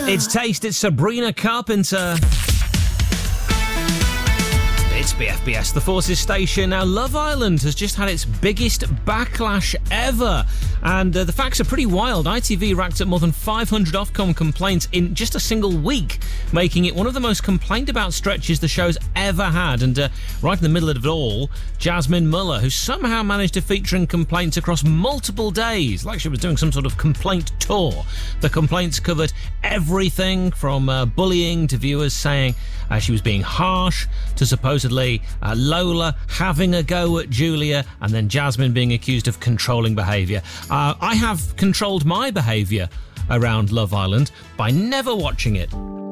It's Taste, it's Sabrina Carpenter. It's BFBS, the Forces station. Now, Love Island has just had its biggest backlash ever. And the facts are pretty wild. ITV racked up more than 500 Ofcom complaints in just a single week, making it one of the most complained about stretches the show's ever had. And right in the middle of it all, Jasmine Muller, who somehow managed to feature in complaints across multiple days, like she was doing some sort of complaint tour. The complaints covered everything from bullying to viewers saying she was being harsh, to supposedly Lola having a go at Julia, and then Jasmine being accused of controlling behaviour. I have controlled my behaviour around Love Island by never watching it.